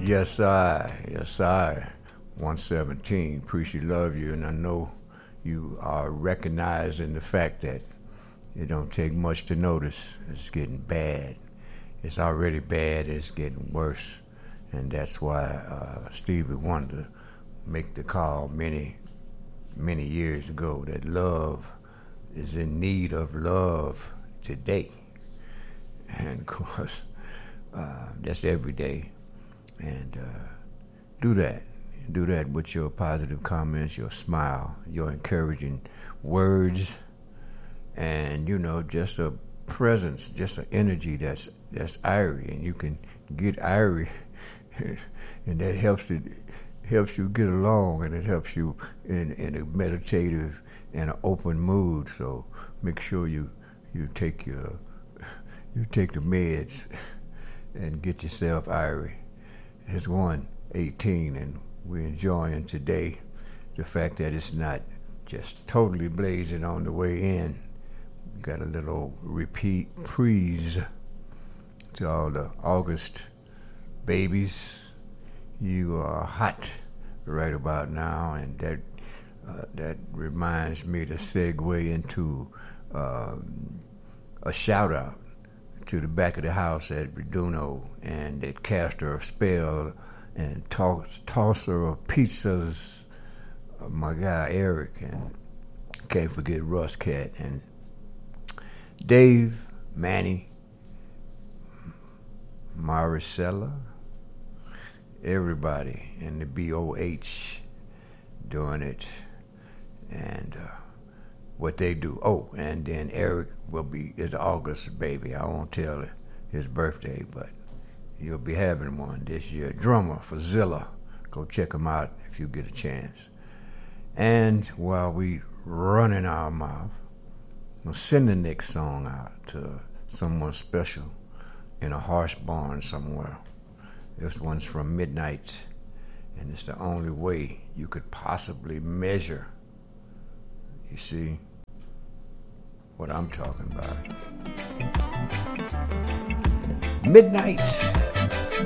Yes, I. 117. Appreciate love you, and I know you are recognizing the fact that it don't take much to notice. It's getting bad. It's already bad. It's getting worse, and that's why Stevie Wonder make the call many years ago that love is in need of love today, and of course that's every day. And do that with your positive comments, your smile, your encouraging words, and just a presence, just an energy that's irie, and you can get irie, and that helps you get along, and it helps you in a meditative and an open mood. So make sure you take the meds and get yourself irie. It's 1:18, and we're enjoying today the fact that it's not just totally blazing on the way in. We got a little reprise to all the August babies. You are hot right about now, and that reminds me to segue into a shout out to the back of the house at Reduno, and that caster of spell and tosser of pizzas, my guy Eric, and can't forget Russ Cat and Dave, Manny, Maricela, everybody in the BOH doing it, and what they do. Oh, and then Eric is August baby. I won't tell his birthday, but you'll be having one this year. Drummer for Zilla. Go check him out if you get a chance. And while we running our mouth, we'll send the next song out to someone special in a harsh barn somewhere. This one's from Midnight, and it's the only way you could possibly measure, you see, what I'm talking about. Midnight.